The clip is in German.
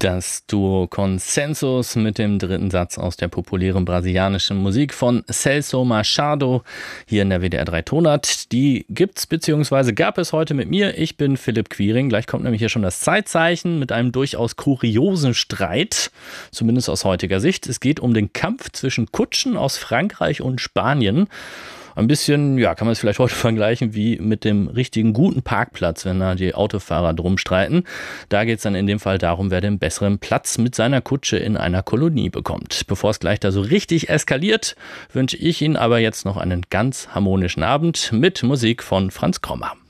Das Duo Consensus mit dem dritten Satz aus der populären brasilianischen Musik von Celso Machado hier in der WDR 3 Tonart. Die gibt's bzw. gab es heute mit mir. Ich bin Philipp Quiring. Gleich kommt nämlich hier schon das Zeitzeichen mit einem durchaus kuriosen Streit, zumindest aus heutiger Sicht. Es geht um den Kampf zwischen Kutschen aus Frankreich und Spanien. Ein bisschen, ja, kann man es vielleicht heute vergleichen wie mit dem richtigen guten Parkplatz, wenn da die Autofahrer drum streiten. Da geht es dann in dem Fall darum, wer den besseren Platz mit seiner Kutsche in einer Kolonie bekommt. Bevor es gleich da so richtig eskaliert, wünsche ich Ihnen aber jetzt noch einen ganz harmonischen Abend mit Musik von Franz Krommer.